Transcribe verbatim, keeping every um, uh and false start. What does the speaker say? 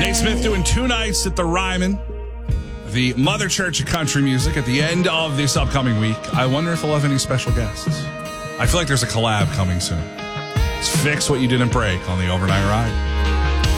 Dave Smith doing two nights at the Ryman, the Mother Church of Country Music, at the end of this upcoming week. I wonder if we'll have any special guests. I feel like there's a collab coming soon. Let's fix what you didn't break on the overnight ride.